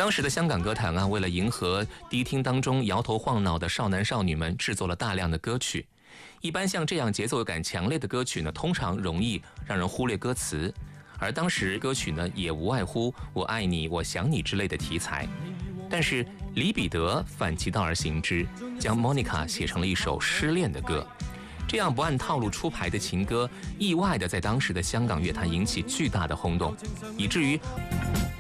当时的香港歌坛啊，为了迎合迪厅当中摇头晃脑的少男少女们，制作了大量的歌曲。一般像这样节奏感强烈的歌曲呢，通常容易让人忽略歌词，而当时歌曲呢，也无外乎我爱你、我想你之类的题材。但是李彼得反其道而行之，将 Monica 写成了一首失恋的歌。这样不按套路出牌的情歌，意外的在当时的香港乐坛引起巨大的轰动，以至于